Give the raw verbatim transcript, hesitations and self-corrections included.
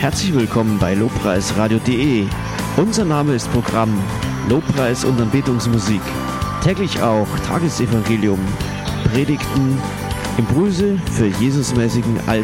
Herzlich willkommen bei lobpreisradio punkt de. Unser Name ist Programm Lobpreis und Anbetungsmusik. Täglich auch Tagesevangelium, Predigten, Impulse für Jesusmäßigen Alltag.